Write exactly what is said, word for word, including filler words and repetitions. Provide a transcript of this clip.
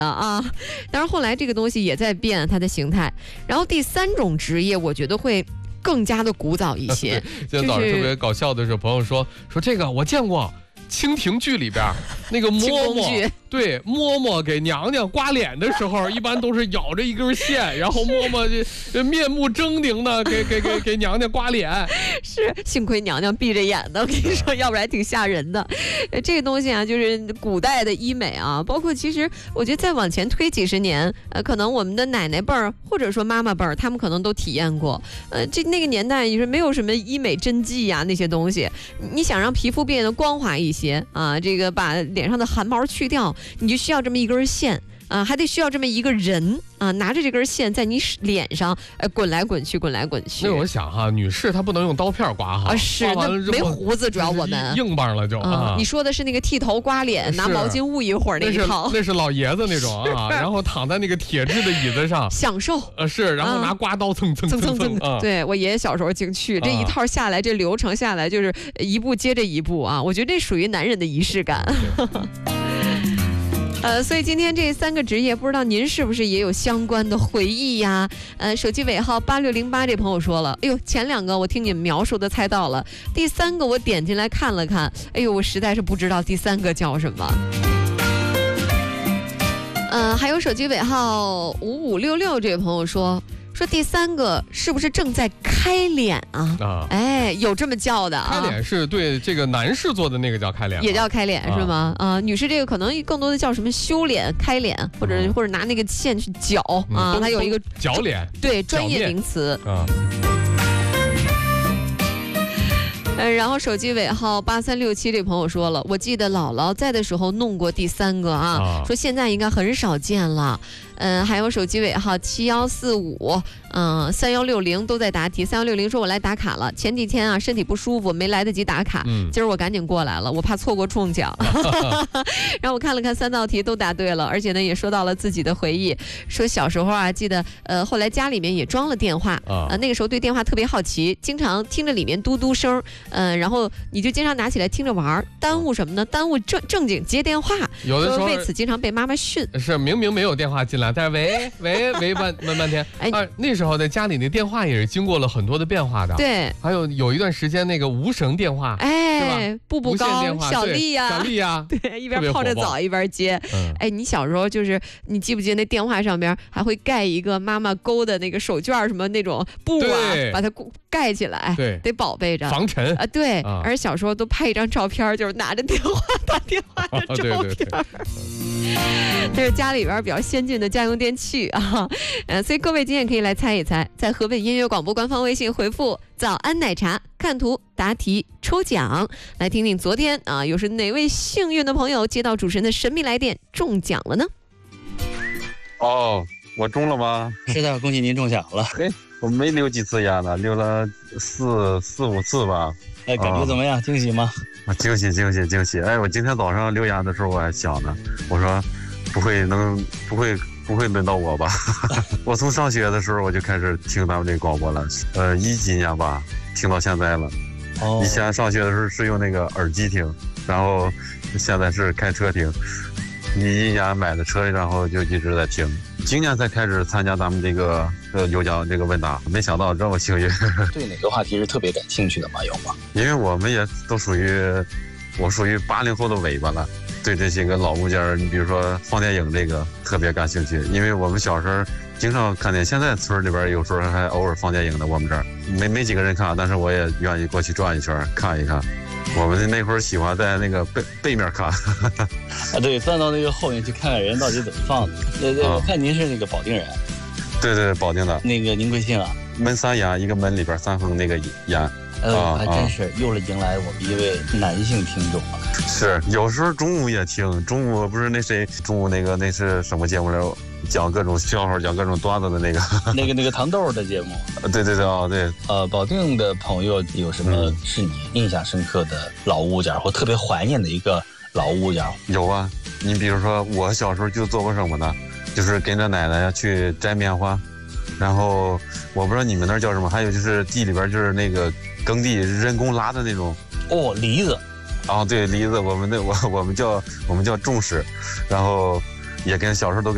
啊，当然后来这个东西也在变它的形态。然后第三种职业，我觉得会更加的古早一些。 今天早上特别搞笑的是，朋友说说这个我见过。蜻蜓剧里边那个嬷嬷，对嬷嬷给娘娘刮脸的时候，一般都是咬着一根线，然后嬷嬷这面目狰狞的给给给给娘娘刮脸。 是，幸亏娘娘闭着眼的，我跟你说，要不然挺吓人的。这个东西啊，就是古代的医美啊，包括其实我觉得再往前推几十年，呃，可能我们的奶奶辈儿或者说妈妈辈儿，他们可能都体验过。呃，这那个年代你说没有什么医美针剂呀、啊、那些东西，你想让皮肤变得光滑一些。啊，这个把脸上的汗毛去掉，你就需要这么一根线啊，还得需要这么一个人啊，拿着这根线在你脸上呃滚来滚去，滚来滚去。 那我想哈，女士她不能用刀片刮哈， 啊是，那没胡子，主要我们硬邦了就啊。 你说的是那个剃头刮脸，拿毛巾捂一会儿那一套， 那是老爷子那种啊，然后躺在那个铁质的椅子上享受。 呃是，然后拿刮刀蹭蹭蹭蹭蹭。 对我爷爷小时候净去，这一套下来，这流程下来就是一步接着一步啊，我觉得这属于男人的仪式感。呃，所以今天这三个职业，不知道您是不是也有相关的回忆呀？呃，手机尾号八六零八这朋友说了，哎呦，前两个我听你们描述的猜到了，第三个我点进来看了看，哎呦，我实在是不知道第三个叫什么。呃，还有手机尾号五五六六这位朋友说。说第三个是不是正在开脸啊？啊，哎，有这么叫的啊？ 开脸是对这个男士做的那个叫开脸， 也叫开脸、啊、是吗？啊，女士这个可能更多的叫什么修脸、开脸，或者、嗯、或者拿那个线去绞、嗯、啊，它有一个绞脸， 对，专业名词啊。呃，然后手机尾号八三六七这朋友说了，我记得姥姥在的时候弄过第三个啊，啊说现在应该很少见了。嗯、呃，还有手机尾号七幺四五，嗯，三幺六零都在答题。三幺六零说我来打卡了，前几天啊身体不舒服没来得及打卡，嗯、今儿我赶紧过来了，我怕错过中奖。然后我看了看三道题都答对了，而且呢也说到了自己的回忆，说小时候啊记得呃后来家里面也装了电话啊、呃，那个时候对电话特别好奇，经常听着里面嘟嘟声，嗯、呃，然后你就经常拿起来听着玩，耽误什么呢？耽误正正经接电话， 有的时候为此经常被妈妈训。 是明明没有电话进来。但是喂喂喂半问半天，哎、啊，那时候在家里那电话也是经过了很多的变化的。 对， 还有有一段时间那个无绳电话， 哎，步步高、小丽呀、 啊，小丽呀、啊， 对，一边泡着澡一边接。嗯、哎，你小时候就是你记不记得那电话上边还会盖一个妈妈勾的那个手绢什么那种布啊，把它盖起来， 对， 得宝贝着防尘啊。对，啊、而小时候都拍一张照片，就是拿着电话打电话的照片。啊、对对对这是家里边比较先进的家用电器啊，呃，所以各位今天可以来猜一猜，在河北音乐广播官方微信回复“早安奶茶”，看图答题抽奖，来听听昨天啊，又是哪位幸运的朋友接到主持人的神秘来电中奖了呢？ 哦，我中了吗？ 是的，恭喜您中奖了。 嘿，我没留几次烟呢，留了四四五次吧。 哎，感觉怎么样？哦、惊喜吗？ 啊，惊喜惊喜惊喜！哎，我今天早上留言的时候我还想呢，我说不会能不会不会轮到我吧？我从上学的时候我就开始听他们这个广播了，呃，一几年吧，听到现在了。哦。以前上学的时候是用那个耳机听，然后现在是开车听。一一年买的车，然后就一直在听。今年才开始参加咱们这个呃有奖这个问答，没想到这么幸运。 对哪个话题是特别感兴趣的吗？有吗？ 因为我们也都属于，我属于八零后的尾巴了，对这些个老物件，你比如说放电影这个特别感兴趣，因为我们小时候经常看见，现在村里边有时候还偶尔放电影的，我们这儿没没几个人看，但是我也愿意过去转一圈看一看。我们那会儿喜欢在那个背背面看啊，对，翻到那个后面去看看人到底怎么放的。对对，我看您是那个保定人。 对对，保定的。 那个您贵姓啊？ 门三言，一个门里边三横那个言。 呃，还真是又了迎来我们一位男性听众了。 是，有时候中午也听，中午不是那谁，中午那个那是什么节目来着？讲各种笑话，讲各种段子的那个， 那个那个糖豆的节目。 对对对哦对。 呃，保定的朋友有什么是你印象深刻的老物件，或特别怀念的一个老物件？ 有啊，你比如说我小时候就做过什么呢？就是跟着奶奶去摘棉花，然后我不知道你们那儿叫什么，还有就是地里边就是那个耕地人工拉的那种。 哦，梨子。 啊，对，梨子，我们那我我们叫我们叫种石，然后也跟小时候都跟。